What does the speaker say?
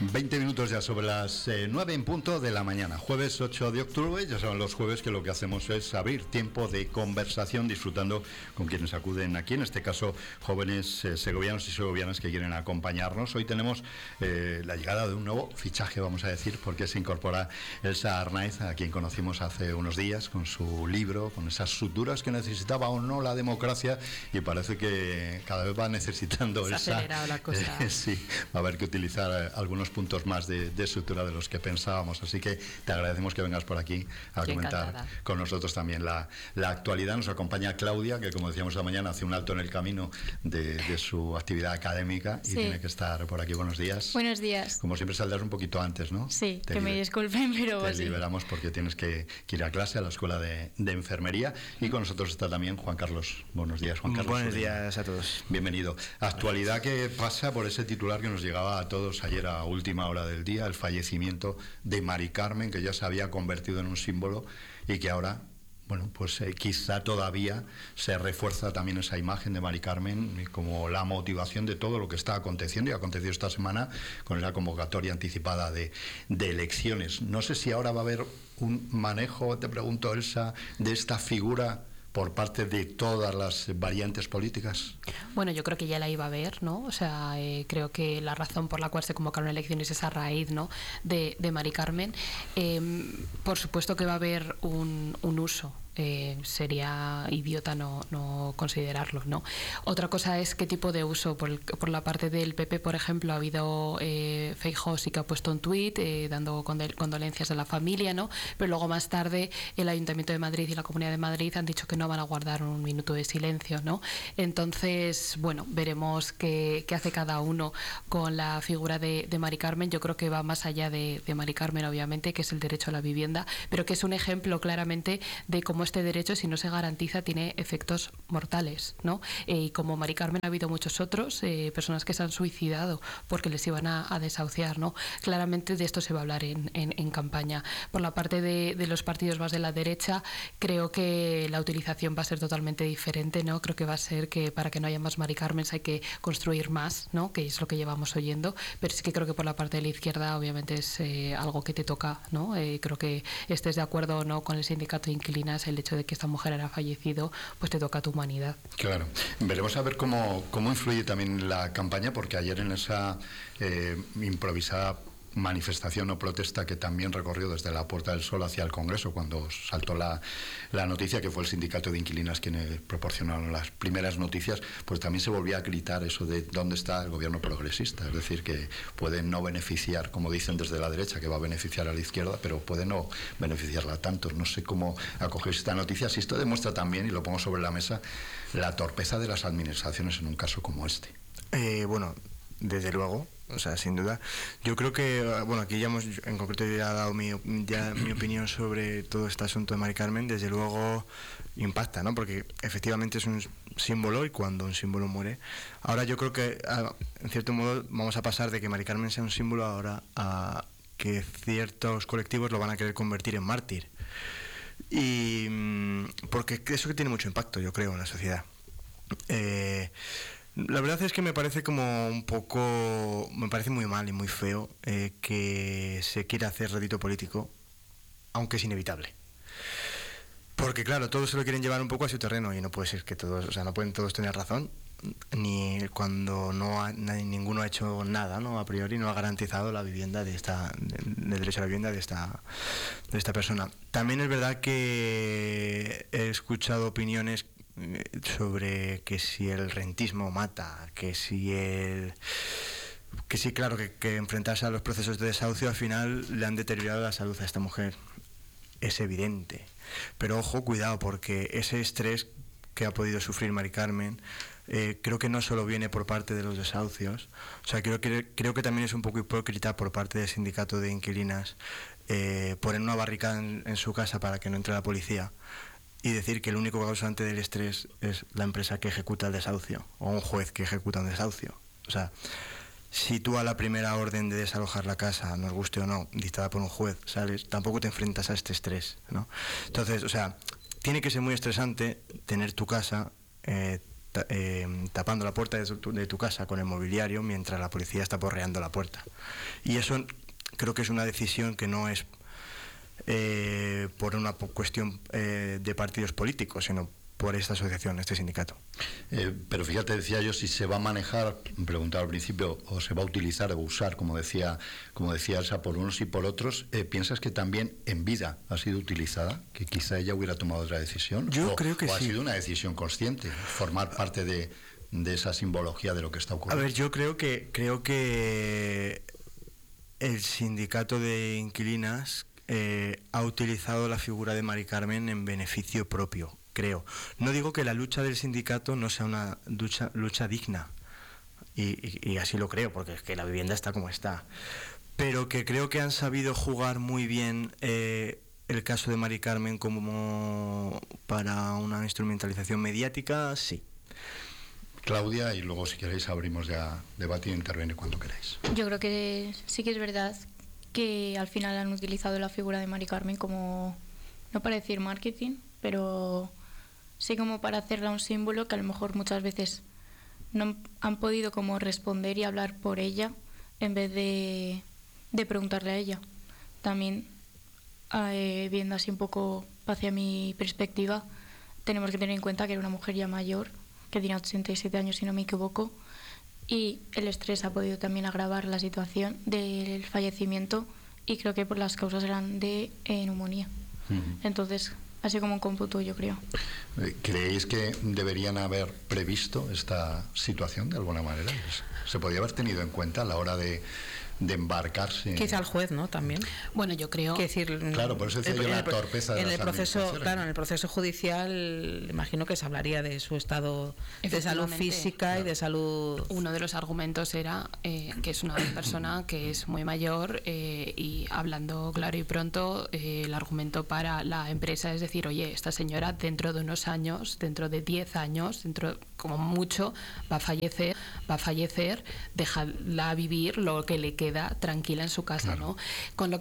20 minutos ya sobre las 9 en punto de la mañana, jueves 8 de octubre. Ya saben los jueves que lo que hacemos es abrir tiempo de conversación disfrutando con quienes acuden aquí, en este caso jóvenes segovianos y segovianas que quieren acompañarnos. Hoy tenemos la llegada de un nuevo fichaje, vamos a decir, porque se incorpora Elsa Arnaiz, a quien conocimos hace unos días con su libro, con esas suturas que necesitaba o no la democracia, y parece que cada vez va necesitando se ha acelerado la cosa. Sí, va a haber que utilizar algunos puntos más de sutura de los que pensábamos, así que te agradecemos que vengas por aquí a comentar encantada con nosotros también la actualidad. Nos acompaña Claudia, que como decíamos esta mañana hace un alto en el camino de su actividad académica y tiene que estar por aquí. Buenos días. Buenos días. Como siempre saldrás un poquito antes, ¿no? Sí, que me disculpen, pero te sí. liberamos porque tienes que ir a clase a la escuela de enfermería, y con nosotros está también Juan Carlos. Buenos días, Juan Carlos. Buenos días a todos. Bienvenido. Actualidad que pasa por ese titular que nos llegaba a todos ayer a última hora del día, el fallecimiento de Mari Carmen, que ya se había convertido en un símbolo y que ahora, bueno, pues quizá todavía se refuerza también esa imagen de Mari Carmen como la motivación de todo lo que está aconteciendo, y ha acontecido esta semana con la convocatoria anticipada de elecciones. No sé si ahora va a haber un manejo, te pregunto, Elsa, de esta figura por parte de todas las variantes políticas. Bueno, yo creo que ya la iba a ver, ¿no? O sea, creo que la razón por la cual se convocaron elecciones es a raíz, ¿no?, de Mari Carmen. Por supuesto que va a haber un uso. Sería idiota no considerarlo, ¿no? Otra cosa es qué tipo de uso. Por la parte del PP, por ejemplo, ha habido Feijóo sí que ha puesto un tuit dando condolencias a la familia, ¿no? Pero luego más tarde el Ayuntamiento de Madrid y la Comunidad de Madrid han dicho que no van a guardar un minuto de silencio, ¿no? Entonces, bueno, veremos qué hace cada uno con la figura de Mari Carmen. Yo creo que va más allá de Mari Carmen, obviamente, que es el derecho a la vivienda, pero que es un ejemplo claramente de cómo este derecho, si no se garantiza, tiene efectos mortales, ¿no? Y como Mari Carmen ha habido muchos otros, personas que se han suicidado porque les iban a desahuciar, ¿no? Claramente de esto se va a hablar en campaña. Por la parte de los partidos más de la derecha, creo que la utilización va a ser totalmente diferente, ¿no? Creo que va a ser que para que no haya más Mari Carmen hay que construir más, ¿no? Que es lo que llevamos oyendo, pero sí que creo que por la parte de la izquierda obviamente es algo que te toca, ¿no? Creo que estés de acuerdo o no con el sindicato de inquilinas, el hecho de que esta mujer haya fallecido, pues te toca a tu humanidad. Claro. Veremos a ver cómo influye también la campaña, porque ayer en esa improvisada manifestación o protesta que también recorrió desde la Puerta del Sol hacia el Congreso, cuando saltó la noticia, que fue el sindicato de inquilinas quienes proporcionaron las primeras noticias, pues también se volvía a gritar eso de dónde está el gobierno progresista. Es decir, que puede no beneficiar, como dicen desde la derecha, que va a beneficiar a la izquierda, pero puede no beneficiarla tanto. No sé cómo acoger esta noticia, si esto demuestra también, y lo pongo sobre la mesa, la torpeza de las administraciones en un caso como este. Bueno, desde luego, o sea, sin duda. Yo creo que, bueno, aquí ya en concreto ya he dado mi opinión sobre todo este asunto de Mari Carmen. Desde luego impacta, ¿no? Porque efectivamente es un símbolo, y cuando un símbolo muere, ahora yo creo que en cierto modo vamos a pasar de que Mari Carmen sea un símbolo ahora a que ciertos colectivos lo van a querer convertir en mártir. Y porque eso que tiene mucho impacto, yo creo, en la sociedad. La verdad es que me parece como un poco, me parece muy mal y muy feo que se quiera hacer rédito político, aunque es inevitable. Porque claro, todos se lo quieren llevar un poco a su terreno, y no puede ser que todos, o sea, no pueden todos tener razón, ni cuando ninguno ha hecho nada, ¿no? A priori no ha garantizado la vivienda el derecho a la vivienda de esta persona. También es verdad que he escuchado opiniones sobre que si el rentismo mata, que sí, claro, que enfrentarse a los procesos de desahucio al final le han deteriorado la salud a esta mujer. Es evidente. Pero ojo, cuidado, porque ese estrés que ha podido sufrir Mari Carmen, creo que no solo viene por parte de los desahucios. O sea, creo que también es un poco hipócrita por parte del sindicato de inquilinas poner una barricada en su casa para que no entre la policía, y decir que el único causante del estrés es la empresa que ejecuta el desahucio, o un juez que ejecuta un desahucio. O sea, si tú a la primera orden de desalojar la casa, nos guste o no, dictada por un juez, sales, tampoco te enfrentas a este estrés, ¿no? Entonces, o sea, tiene que ser muy estresante tener tu casa tapando la puerta de tu casa con el mobiliario mientras la policía está porreando la puerta. Y eso creo que es una decisión que no es por una cuestión de partidos políticos, sino por esta asociación, este sindicato. Pero fíjate, decía yo, si se va a manejar, preguntaba al principio, o se va a utilizar o usar, como decía Elsa, por unos y por otros, ¿piensas que también en vida ha sido utilizada? Que quizá ella hubiera tomado otra decisión. Yo creo que sí. ¿O ha sido una decisión consciente, formar parte de esa simbología de lo que está ocurriendo? A ver, yo creo que el sindicato de inquilinas ha utilizado la figura de Mari Carmen en beneficio propio, creo. No digo que la lucha del sindicato no sea una lucha digna, y así lo creo, porque es que la vivienda está como está, pero que creo que han sabido jugar muy bien el caso de Mari Carmen como para una instrumentalización mediática, sí. Claudia, y luego si queréis abrimos ya debate y intervenir cuando queráis. Yo creo que sí que es verdad que al final han utilizado la figura de Mari Carmen como, no para decir marketing, pero sí como para hacerla un símbolo que a lo mejor muchas veces no han podido como responder y hablar por ella en vez de preguntarle a ella. También, viendo así un poco hacia mi perspectiva, tenemos que tener en cuenta que era una mujer ya mayor, que tiene 87 años si no me equivoco, y el estrés ha podido también agravar la situación del fallecimiento, y creo que por las causas eran de neumonía. Entonces, así como un cómputo, yo creo. ¿Creéis que deberían haber previsto esta situación de alguna manera? ¿Se podía haber tenido en cuenta a la hora de embarcarse? Quizá el juez, ¿no? También. Bueno, yo creo... Claro, por eso decía yo la torpeza de las proceso, claro, en el proceso judicial, imagino que se hablaría de su estado de salud física y de salud... Uno de los argumentos era que es una persona que es muy mayor, y hablando claro y pronto, el argumento para la empresa es decir, oye, esta señora dentro de unos años, dentro de 10 años, dentro como mucho, va a fallecer, déjala vivir lo que le queda tranquila en su casa, claro. ¿no? Con lo que